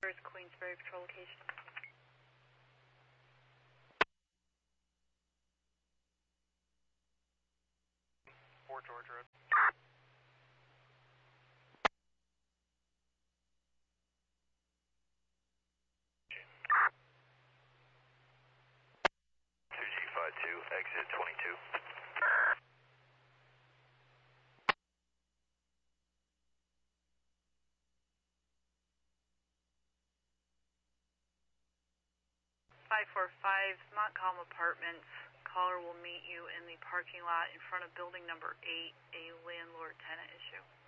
Where's Queensbury Patrol location? Fort George Road. Exit 22. Montcalm Apartments. Caller will meet you in the parking lot in front of building number 8, a landlord-tenant issue.